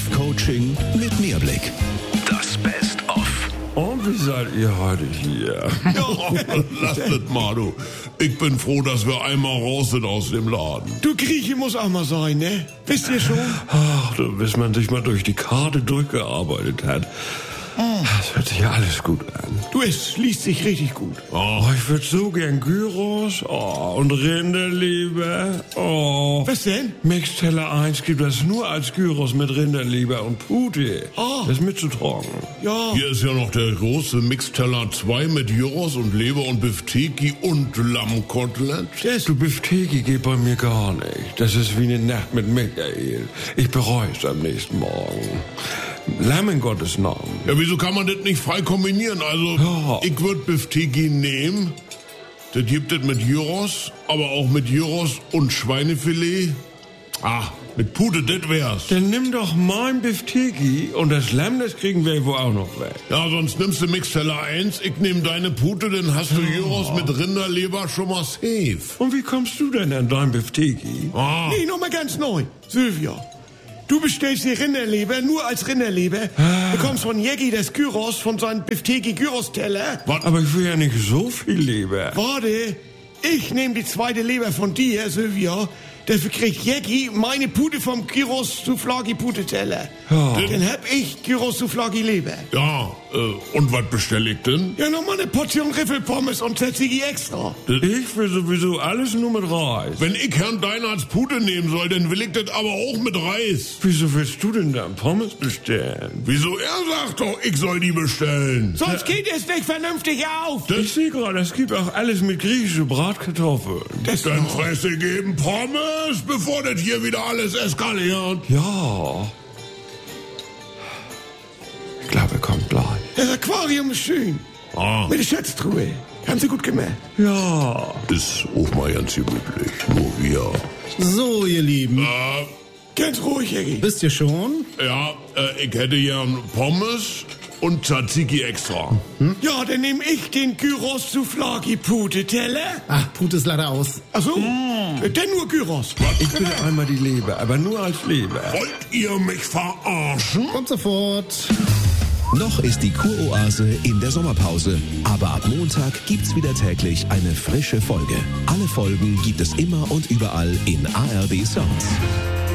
Live-Coaching mit Mehrblick. Das Best-of. Und wie seid ihr heute hier? Lass das mal, du. Ich bin froh, dass wir einmal raus sind aus dem Laden. Du, Grieche muss auch mal sein, ne? Wisst ihr schon? Ach, bis man sich mal durch die Karte durchgearbeitet hat. Das hört sich ja alles gut an. Du, es liest sich richtig gut. Oh, ich würde so gern Gyros und Rinderleber. Oh. Was denn? Mixteller 1 gibt es nur als Gyros mit Rinderleber und Pute. Oh. Das ist mit zu trocken. Ja. Hier ist ja noch der große Mixteller 2 mit Gyros und Leber und Bifteki und Lammkotelett. Du, Bifteki geht bei mir gar nicht. Das ist wie eine Nacht mit Michael. Ich bereue es am nächsten Morgen. Lamm in Gottes Namen. Ja, wieso kann man das nicht frei kombinieren? Also, Ja. ich würde Bifteki nehmen. Das gibt es mit Gyros, aber auch mit Gyros und Schweinefilet. Mit Pute, das wär's. Dann nimm doch mein Bifteki und das Lamm, das kriegen wir wohl auch noch weg. Ja, sonst nimmst du Mixteller 1, ich nehm deine Pute, dann hast du Gyros mit Rinderleber schon mal safe. Und wie kommst du denn an dein Bifteki? Nee, noch mal ganz neu. Sylvia, du bestellst die Rinderleber nur als Rinderleber, bekommst von Jeggi das Gyros von seinem Bifteki-Gyros-Teller. Aber ich will ja nicht so viel Leber. Warte, ich nehme die zweite Leber von dir, Sylvia. Dafür kriegt Jeggi meine Pute vom Gyros Souflaki Puteteller. Ja. Dann hab ich Gyros Souflaki Leber. Ja, und was bestell ich denn? Ja, noch mal eine Portion Riffelpommes und Tzatziki extra. Ich will sowieso alles nur mit Reis. Wenn ich Herrn Deinhards Pute nehmen soll, dann will ich das aber auch mit Reis. Wieso willst du denn dann Pommes bestellen? Wieso? Er sagt doch, ich soll die bestellen. Sonst geht es nicht vernünftig auf. Ich sehe gerade, es gibt auch alles mit griechische Bratkartoffeln. Dann Fresse geben Pommes, bevor das hier wieder alles eskaliert. Ja. Ich glaube, er kommt gleich. Das Aquarium ist schön. Mit der Schatztruhe. Haben sie gut gemacht. Ja. Ist auch mal ganz gemütlich. Nur wir. So, ihr Lieben, Ganz ruhig, Jeggi. wisst ihr schon? Ja, ich hätte gern Pommes und Tzatziki extra. Ja, dann nehme ich den Gyros Souflaki Puteteller. Ach, Pute ist leider aus. Ach so, dann nur Gyros. Ich bitte einmal die Leber, aber nur als Leber. Wollt ihr mich verarschen? Kommt sofort. Noch ist die Kuroase in der Sommerpause, aber ab Montag gibt's wieder täglich eine frische Folge. Alle Folgen gibt es immer und überall in ARD Sounds.